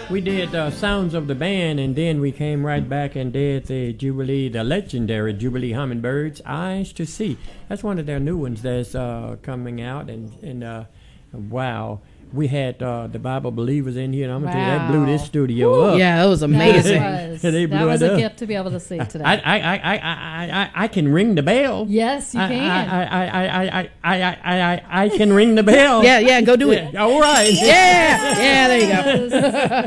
we did Sounds of the Band, and then we came right back and did the Jubilee, the legendary Jubilee Hummingbirds, Eyes to See. That's one of their new ones that's coming out, and wow. We had the Bible Believers in here, and I'm going to tell you, that blew this studio up. Yeah, that was amazing. That was a gift to be able to see today. I can ring the bell. Yes, you can. I can ring the bell. Yeah, go do it. All right. Yeah, there you go.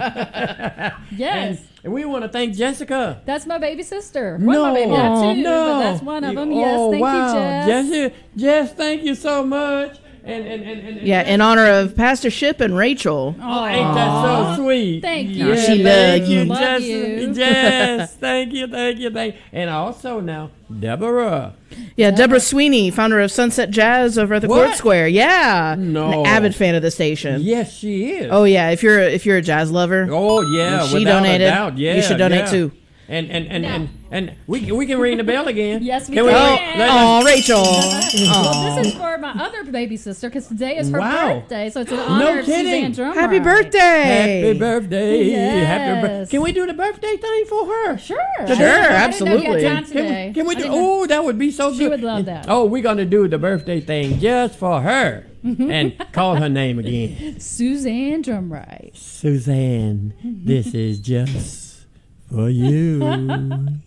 Yes. And we want to thank Jessica. That's my baby sister. Well, my baby had two, but that's one of them. Yes, thank you, Jess. Jess, thank you so much. And in honor of Pastor Ship and Rachel. Oh, ain't that so sweet? Thank you. She loves you. Love you. Yes, thank you. And also now, Deborah. Yeah, Deborah Sweeney, founder of Sunset Jazz over at the Court Square. Yeah, no, an avid fan of the station. Yes, she is. Oh yeah, if you're a jazz lover. Oh yeah, she donated. Yeah, you should donate too. And we can ring the bell again. Yes, we can. Oh, Rachel. Well, this is for my other baby sister because today is her birthday, so it's an honor of Suzanne Drumright. Happy birthday! Happy birthday! Yes. Can we do the birthday thing for her? Sure, absolutely. Can we do? Oh, that would be so good. She would love that. Oh, we're gonna do the birthday thing just for her, and call her name again. Suzanne Drumright. Suzanne, this is just for you.